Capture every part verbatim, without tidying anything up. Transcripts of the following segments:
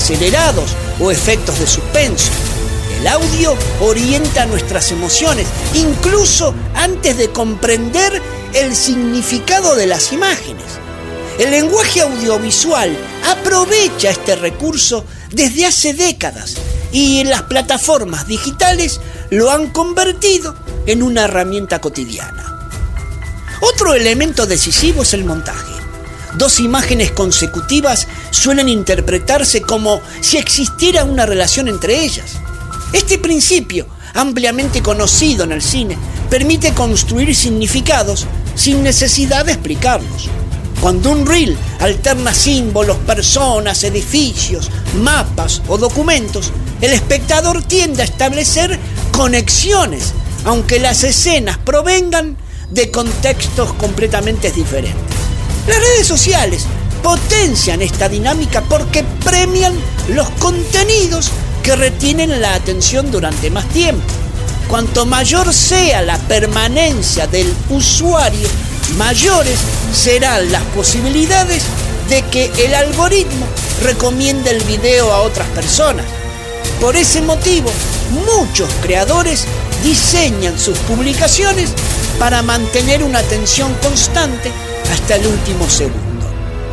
acelerados o efectos de suspenso. El audio orienta nuestras emociones, incluso antes de comprender el significado de las imágenes. El lenguaje audiovisual aprovecha este recurso desde hace décadas y las plataformas digitales lo han convertido en una herramienta cotidiana. Otro elemento decisivo es el montaje. Dos imágenes consecutivas suelen interpretarse como si existiera una relación entre ellas. Este principio, ampliamente conocido en el cine, permite construir significados sin necesidad de explicarlos. Cuando un reel alterna símbolos, personas, edificios, mapas o documentos, el espectador tiende a establecer conexiones, aunque las escenas provengan de contextos completamente diferentes. Las redes sociales potencian esta dinámica porque premian los contenidos que retienen la atención durante más tiempo. Cuanto mayor sea la permanencia del usuario, mayores serán las posibilidades de que el algoritmo recomiende el video a otras personas. Por ese motivo, muchos creadores diseñan sus publicaciones para mantener una atención constante hasta el último segundo.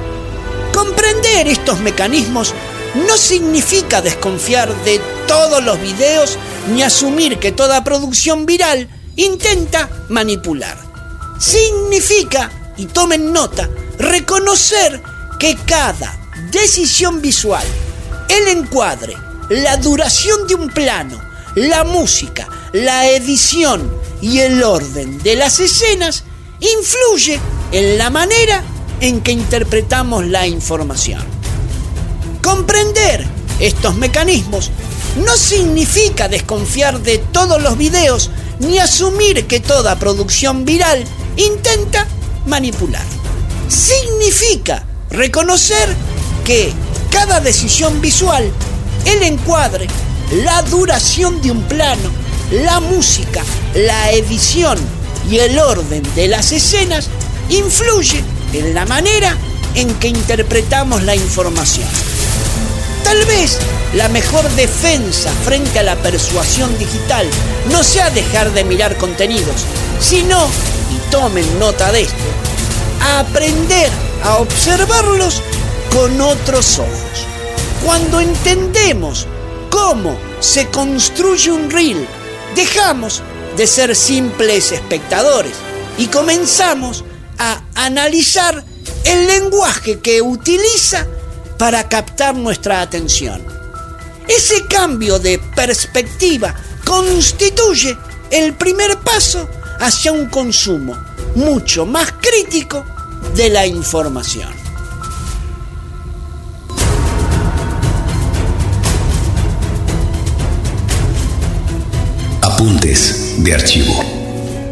Comprender estos mecanismos no significa desconfiar de todos los videos ni asumir que toda producción viral intenta manipular. Significa, y tomen nota, reconocer que cada decisión visual, el encuadre, la duración de un plano, la música, la edición y el orden de las escenas influye en la manera en que interpretamos la información. Comprender estos mecanismos no significa desconfiar de todos los videos ni asumir que toda producción viral intenta manipular. Significa reconocer que cada decisión visual, el encuadre, la duración de un plano, la música, la edición y el orden de las escenas influye en la manera en que interpretamos la información. Tal vez la mejor defensa frente a la persuasión digital no sea dejar de mirar contenidos, sino, y tomen nota de esto, aprender a observarlos con otros ojos. Cuando entendemos cómo se construye un reel, dejamos de ser simples espectadores y comenzamos a analizar el lenguaje que utiliza para captar nuestra atención. Ese cambio de perspectiva constituye el primer paso hacia un consumo mucho más crítico de la información. Apuntes de archivo.